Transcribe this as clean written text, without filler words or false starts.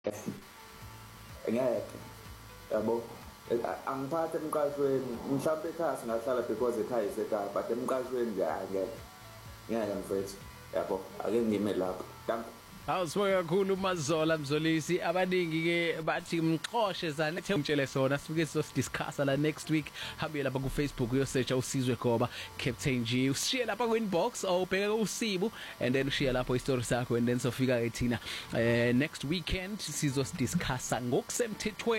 ngeke yabo angiphathe emqashweni mhlawumbe ekhaya singahlala because ekhaya isekhaya but emqashweni nje ngeke mfethu yabo ake ngime lapho danke. Awusibonga kakhulu uMazola Mzolisi abaningi ke bathi mxoshe zane umtshele sona sifike sizodiscussa la next week hambe lapha ku Facebook uyosearcha uSizwe Goba Captain G ushiye lapha ku inbox awubheke uSibu and then ushiye lapho istory sakho and then sofika ke thina next weekend sizodiscussa ngokusemthethweni